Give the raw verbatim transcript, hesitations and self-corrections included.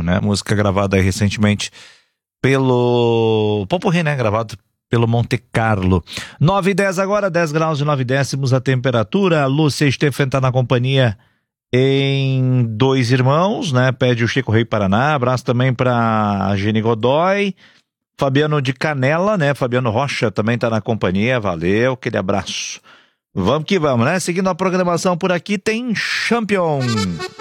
né? Música gravada aí recentemente pelo Popurrí, né? Gravado pelo Monte Carlo. nove e dez agora, dez graus e nove décimos a temperatura. A Lúcia Steffen tá na companhia em Dois Irmãos, né? Pede o Chico Rei Paraná. Abraço também pra Gene Godoy. Fabiano de Canela, né? Fabiano Rocha também tá na companhia. Valeu, aquele abraço. Vamos que vamos, né? Seguindo a programação por aqui, tem Champion.